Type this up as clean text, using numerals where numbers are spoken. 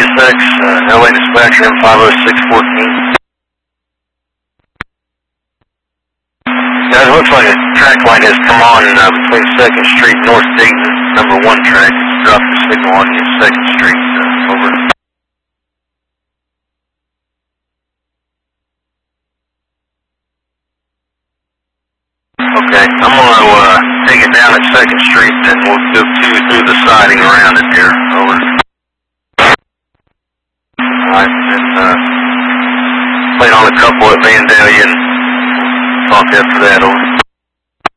SX, LA dispatcher, M50614. Guys, it looks like a track light has come on between 2nd Street and North Dayton, number 1 track. It's dropped the signal on you, 2nd Street, over. Okay, I'm going to take it down at 2nd Street, then we'll go through the siding around it here, over. Alright, then playing on a couple at Vandalia and talk after that, over.